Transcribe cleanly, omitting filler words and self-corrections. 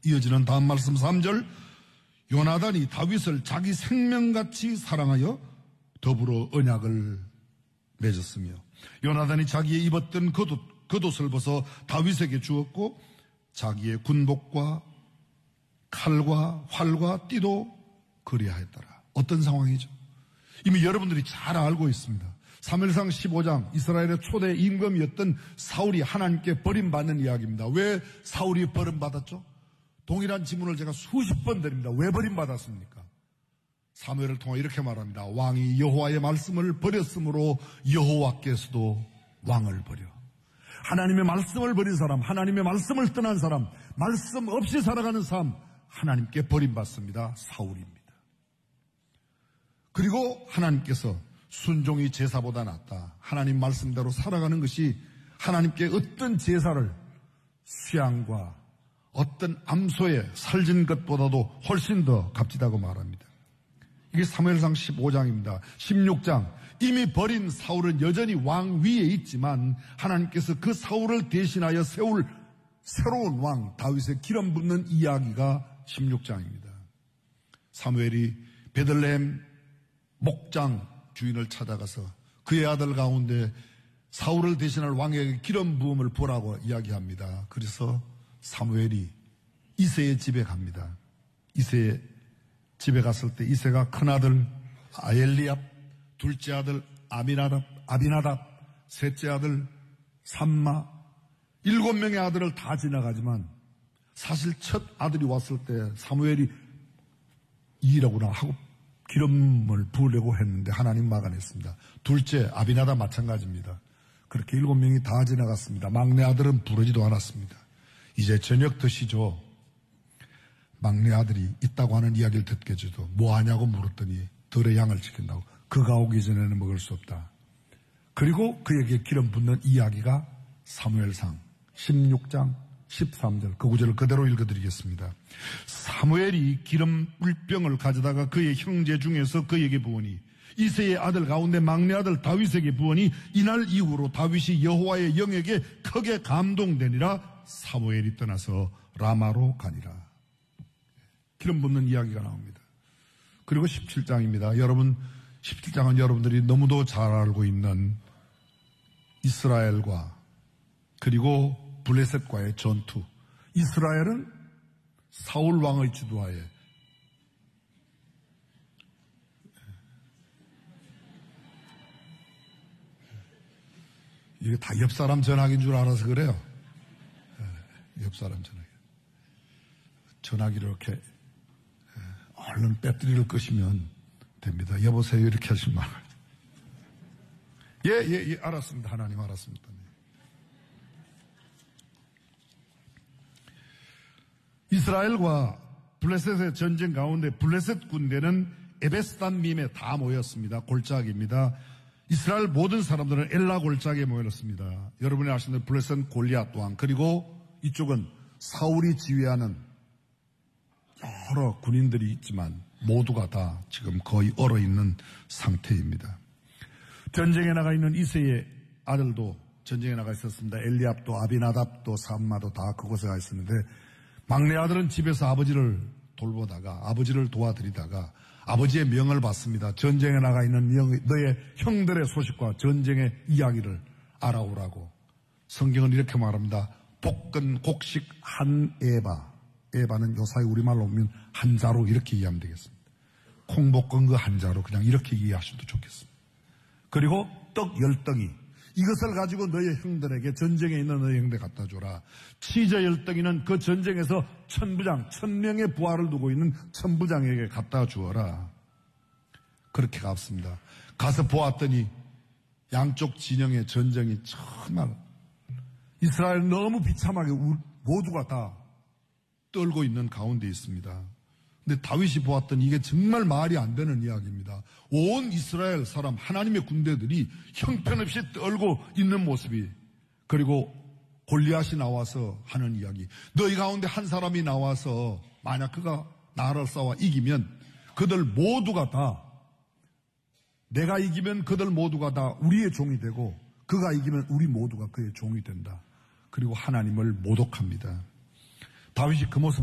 이어지는 다음 말씀 3절. 요나단이 다윗을 자기 생명같이 사랑하여 더불어 언약을 맺었으며 요나단이 자기의 입었던 겉옷을 벗어 다윗에게 주었고 자기의 군복과 칼과 활과 띠도 그리하였더라. 어떤 상황이죠? 이미 여러분들이 잘 알고 있습니다. 사무엘상 15장 이스라엘의 초대 임금이었던 사울이 하나님께 버림받는 이야기입니다. 왜 사울이 버림받았죠? 동일한 질문을 제가 수십 번 드립니다. 왜 버림받았습니까? 사무엘을 통해 이렇게 말합니다. 왕이 여호와의 말씀을 버렸으므로 여호와께서도 왕을 버려. 하나님의 말씀을 버린 사람, 하나님의 말씀을 떠난 사람, 말씀 없이 살아가는 사람, 하나님께 버림받습니다. 사울입니다. 그리고 하나님께서 순종이 제사보다 낫다. 하나님 말씀대로 살아가는 것이 하나님께 어떤 제사를 수양과 어떤 암소에 살진 것보다도 훨씬 더 값지다고 말합니다. 이게 사무엘상 15장입니다. 16장. 이미 버린 사울은 여전히 왕 위에 있지만 하나님께서 그 사울을 대신하여 세울 새로운 왕 다윗의 기름 붓는 이야기가 16장입니다. 사무엘이 베들레헴 목장 주인을 찾아가서 그의 아들 가운데 사울을 대신할 왕에게 기름 부음을 부으라고 이야기합니다. 그래서 사무엘이 이새의 집에 갑니다. 이새의 집에 갔을 때 이새가 큰아들 아엘리압, 둘째 아들 아비나답, 셋째 아들 삼마, 7명의 아들을 다 지나가지만 사실 첫 아들이 왔을 때 사무엘이 이라구나 하고 기름을 부으려고 했는데 하나님 막아냈습니다. 둘째 아비나답 마찬가지입니다. 그렇게 7명이 다 지나갔습니다. 막내 아들은 부르지도 않았습니다. 이제 저녁 드시죠. 막내 아들이 있다고 하는 이야기를 듣게 해줘도 뭐 하냐고 물었더니 들의 양을 지킨다고. 그가 오기 전에는 먹을 수 없다. 그리고 그에게 기름 붓는 이야기가 사무엘상 16장 13절 그 구절을 그대로 읽어드리겠습니다. 사무엘이 기름 물병을 가져다가 그의 형제 중에서 그에게 부으니 이새의 아들 가운데 막내 아들 다윗에게 부으니 이날 이후로 다윗이 여호와의 영에게 크게 감동되니라. 사무엘이 떠나서 라마로 가니라. 기름 붓는 이야기가 나옵니다. 그리고 17장입니다. 여러분 17장은 여러분들이 너무도 잘 알고 있는 이스라엘과 그리고 블레셋과의 전투. 이스라엘은 사울 왕의 주도하에 이게 다 옆사람 전화기인 줄 알아서 그래요. 옆사람 전화기. 전화기를 이렇게 얼른 배터리를 끄시면 됩니다. 여보세요 이렇게 하시면 말아요. 예, 알았습니다. 하나님 알았습니다. 이스라엘과 블레셋의 전쟁 가운데 블레셋 군대는 에베스단 밈에 다 모였습니다. 골짜기입니다. 이스라엘 모든 사람들은 엘라 골짜기에 모였습니다. 여러분이 아시는 블레셋 골리앗 왕 그리고 이쪽은 사울이 지휘하는 여러 군인들이 있지만 모두가 다 지금 거의 얼어있는 상태입니다. 전쟁에 나가 있는 이새의 아들도 전쟁에 나가 있었습니다. 엘리압도 아비나답도 삼마도 다 그곳에 가 있었는데 막내 아들은 집에서 아버지를 돌보다가 아버지를 도와드리다가 아버지의 명을 받습니다. 전쟁에 나가 있는 너의 형들의 소식과 전쟁의 이야기를 알아오라고. 성경은 이렇게 말합니다. 볶은 곡식 한 에바. 에바는 요사이 우리말로 보면 한 자루 이렇게 이해하면 되겠습니다. 콩 볶은 그 한 자루 그냥 이렇게 이해하셔도 좋겠습니다. 그리고 떡 10덩이. 이것을 가지고 너의 형들에게 전쟁에 있는 너의 형들 갖다 줘라. 치저 10덩이는 그 전쟁에서 천부장, 1000명의 부하를 두고 있는 천부장에게 갖다 주어라. 그렇게 갔습니다. 가서 보았더니 양쪽 진영의 전쟁이 정말 이스라엘 너무 비참하게 모두가 다 떨고 있는 가운데 있습니다. 근데 다윗이 보았더니 이게 정말 말이 안 되는 이야기입니다. 온 이스라엘 사람 하나님의 군대들이 형편없이 떨고 있는 모습이 그리고 골리앗이 나와서 하는 이야기. 너희 가운데 한 사람이 나와서 만약 그가 나를 싸워 이기면 그들 모두가 다 내가 이기면 그들 모두가 다 우리의 종이 되고 그가 이기면 우리 모두가 그의 종이 된다. 그리고 하나님을 모독합니다. 다윗이 그 모습을